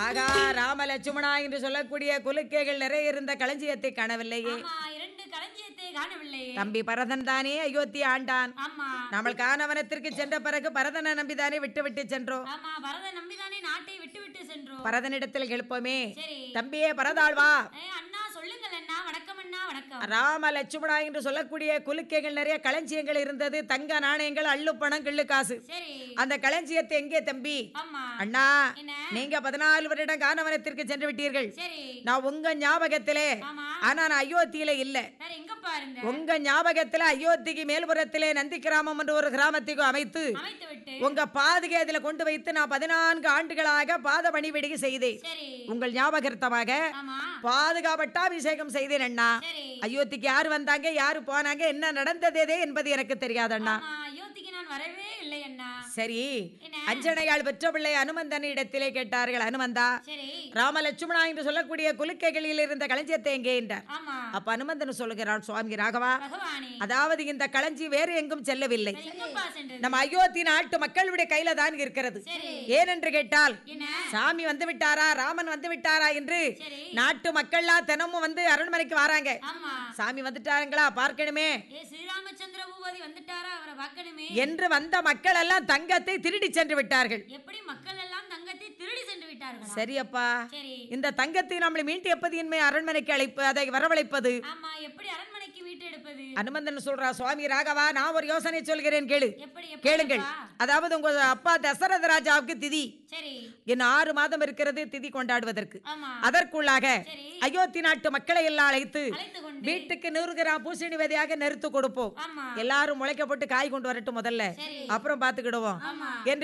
ஆகா ராம லட்சுமணா என்று சொல்லக்கூடிய குலுக்கைகள் நிறைய இருந்த களஞ்சியத்தை காணவில்லையே. தம்பி பரதன் தானே அயோத்தி ஆண்டான். நம்ம கானவனத்திற்கு சென்ற பிறகு பரதனை நம்பிதானே விட்டு விட்டு சென்றோம். பரதனிடத்தில் எழுப்போமே, தம்பியே பரதாழ்வா, ராம லட்சுமணா என்று சொல்லக்கூடிய குலுக்கைகள் நிறைய களஞ்சியங்கள் இருந்தது. தங்க நாணயங்கள், அள்ளு பணம், கிள்ளு காசு. அந்த களஞ்சியத்தை எங்கே தம்பி? அண்ணா, நீங்க 14 வருடம் கானவனத்திற்கு சென்று விட்டீர்கள். நான் உங்க ஞாபகத்திலே, ஆனா நான் அயோத்தியில இல்ல. உங்க ஞாபகத்துல அயோத்திக்கு மேல்புறத்திலே நந்தி கிராமம் என்று ஒரு கிராமத்துக்கு அமைத்து உங்க பாதுகை அதில் கொண்டு வைத்து நான் 14 ஆண்டுகளாக பாத பணிவிடை செய்தேன். உங்கள் ஞாபகத்தமாக பாதுகாப்பட்டாபிஷேகம் செய்தேன் அண்ணா. அயோத்திக்கு யாரு வந்தாங்க, யாரு போனாங்க, என்ன நடந்ததே என்பது எனக்கு தெரியாது அண்ணா. சரி, அஞ்சனையாள் பெற்ற பிள்ளை அனுமந்தன் இடத்திலே கேட்டார்கள். அனுமந்தா, ராம லட்சுமணா என்று சொல்லக்கூடிய குலுக்கைகளில் இருந்த களஞ்சியத்தை எங்கே என்றார். அப்ப அனுமந்தன் சொல்லுகிறான், சுவாமி ராகவா, அதாவது இந்த களஞ்சி வேறு எங்கும் செல்லவில்லை, நம்ம அயோத்தி நாட்டு மக்களுடைய கையில தான் இருக்கிறது. ஏனென்று கேட்டால், சாமி வந்து விட்டாரா, ராமன் வந்து விட்டாரா என்று நாட்டு மக்கள்லாம் தினமும் வந்து அரண்மனைக்கு வராங்க. சாமி வந்துட்டாருங்களா பார்க்கணுமே என்று வந்த மக்கள் எல்லாம் தங்கத்தை திருடி சென்று விட்டார்கள். சரியப்பா, இந்த தங்கத்தை நம்மளை மீட்டு எப்பது இன்மை அரண்மனைக்கு அழைப்பு, அதை வரவழைப்பது. அனுமந்தன் சொல்றா, சுவாமி ராகவா, நான் ஒரு யோசனை சொல்கிறேன், கேளுங்கள். அதாவது உங்க அப்பா தசரத ராஜாவுக்கு திதி இன்னும் 6 மாதம் இருக்கிறது திதி கொண்டாடுவதற்கு. அதற்குள்ளாக அயோத்தி நாட்டு மக்களை எல்லாம் அழைத்து வீட்டுக்கு 100 கிராம் பூசணி விதையாக நெருத்து கொடுப்போம். எல்லாரும் முளைக்க போட்டு காய் கொண்டு வரட்டும் முதல்ல, அப்புறம் பாத்துக்கிடுவோம் என்று